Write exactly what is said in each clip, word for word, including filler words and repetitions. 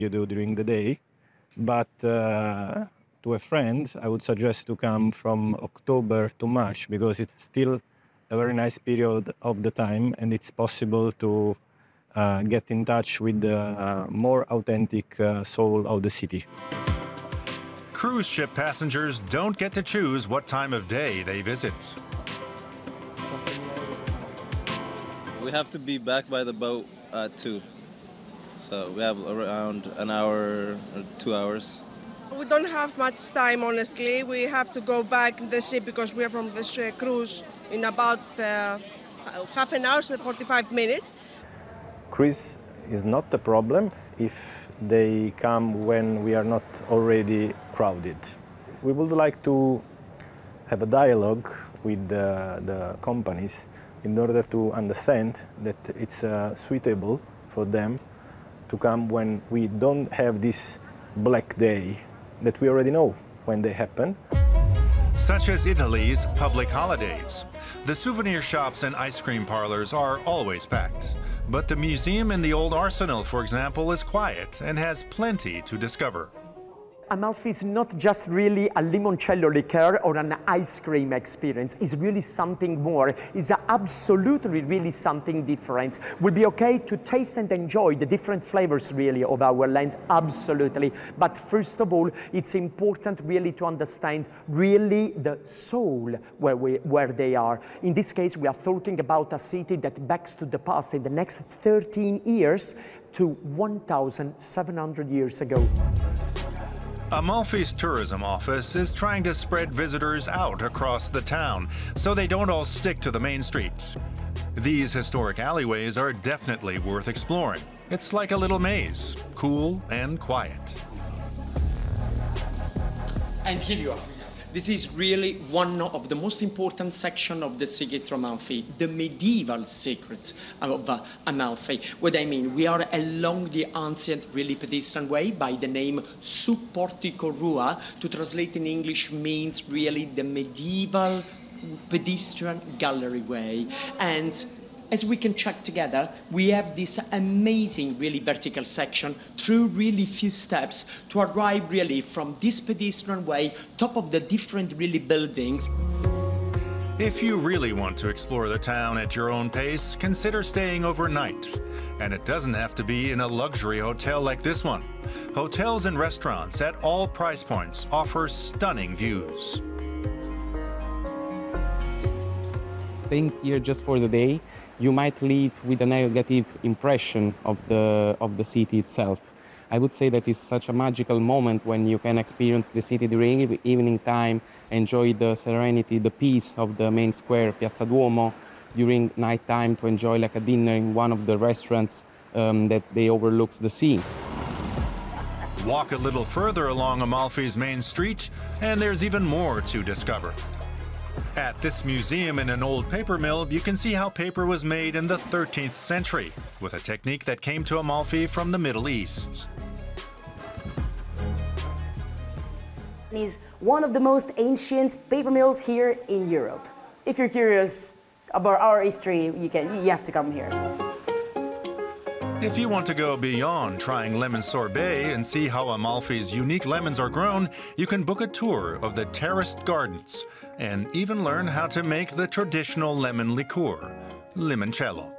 you do during the day. But uh, to a friend, I would suggest to come from October to March because it's still a very nice period of the time, and it's possible to uh, get in touch with the uh, more authentic uh, soul of the city. Cruise ship passengers don't get to choose what time of day they visit. We have to be back by the boat at two. So we have around an hour or two hours. We don't have much time, honestly. We have to go back in the ship because we are from the uh, cruise in about uh, half an hour, so forty-five minutes. Cruise is not a problem if they come when we are not already crowded. We would like to have a dialogue with the, the companies in order to understand that it's uh, suitable for them to come when we don't have this black day that we already know when they happen. Such as Italy's public holidays. The souvenir shops and ice cream parlors are always packed. But the museum in the old arsenal, for example, is quiet and has plenty to discover. Amalfi is not just really a limoncello liqueur or an ice cream experience. It's really something more. It's absolutely really something different. Will be okay to taste and enjoy the different flavors really of our land, absolutely. But first of all, it's important really to understand really the soul where, we, where they are. In this case, we are talking about a city that backs to the past in the next thirteen years to one thousand seven hundred years ago. Amalfi's tourism office is trying to spread visitors out across the town so they don't all stick to the main street. These historic alleyways are definitely worth exploring. It's like a little maze, cool and quiet. And here you are. This is really one of the most important sections of the Sighet Amalfi, the medieval secrets of uh, Amalfi. What I mean, we are along the ancient, really pedestrian way by the name Sub Portico Rua. To translate in English means really the medieval pedestrian gallery way. And as we can check together, we have this amazing, really vertical section through really few steps to arrive really from this pedestrian way, top of the different really buildings. If you really want to explore the town at your own pace, consider staying overnight. And it doesn't have to be in a luxury hotel like this one. Hotels and restaurants at all price points offer stunning views. Staying here just for the day, you might leave with a negative impression of the, of the city itself. I would say that it's such a magical moment when you can experience the city during evening time, enjoy the serenity, the peace of the main square, Piazza Duomo, during night time to enjoy like a dinner in one of the restaurants um, that they overlooks the sea. Walk a little further along Amalfi's main street, and there's even more to discover. At this museum in an old paper mill, you can see how paper was made in the thirteenth century, with a technique that came to Amalfi from the Middle East. Is one of the most ancient paper mills here in Europe. If you're curious about our history, you can you have to come here. If you want to go beyond trying lemon sorbet and see how Amalfi's unique lemons are grown, you can book a tour of the terraced gardens and even learn how to make the traditional lemon liqueur, limoncello.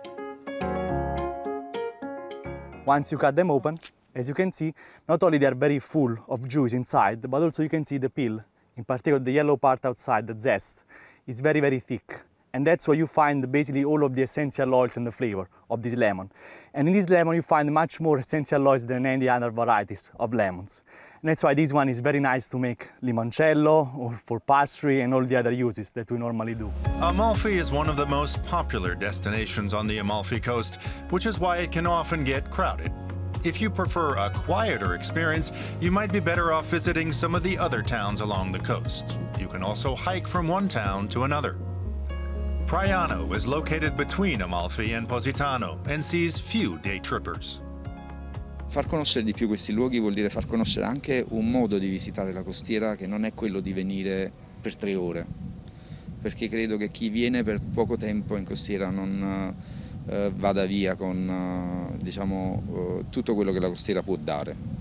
Once you cut them open, as you can see, not only they are very full of juice inside, but also you can see the peel, in particular the yellow part outside, the zest, is very, very thick. And that's where you find basically all of the essential oils and the flavor of this lemon. And in this lemon you find much more essential oils than any other varieties of lemons. And that's why this one is very nice to make limoncello or for pastry and all the other uses that we normally do. Amalfi is one of the most popular destinations on the Amalfi Coast, which is why it can often get crowded. If you prefer a quieter experience, you might be better off visiting some of the other towns along the coast. You can also hike from one town to another. Praiano is located between Amalfi and Positano and sees few day trippers. Far conoscere di più questi luoghi vuol dire far conoscere anche un modo di visitare la costiera che non è quello di venire per tre ore, perché credo che chi viene per poco tempo in costiera non, eh, vada via con eh, diciamo, eh, tutto quello che la costiera può dare.